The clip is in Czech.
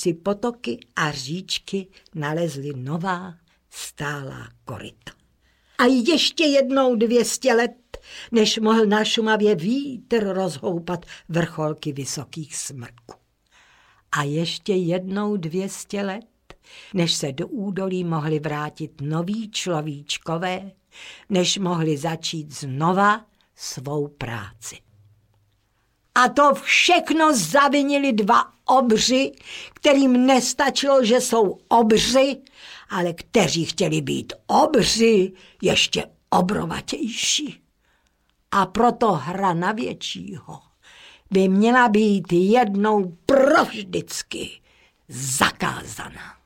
si potoky a říčky nalezly nová stálá koryta. A ještě jednou 200 let, než mohl na Šumavě vítr rozhoupat vrcholky vysokých smrků. A ještě jednou 200 let, než se do údolí mohli vrátit noví človíčkové, než mohli začít znova svou práci. A to všechno zavinili 2 obři, kterým nestačilo, že jsou obři, ale kteří chtěli být obři ještě obrovatější. A proto hra na většího by měla být jednou provždycky zakázaná.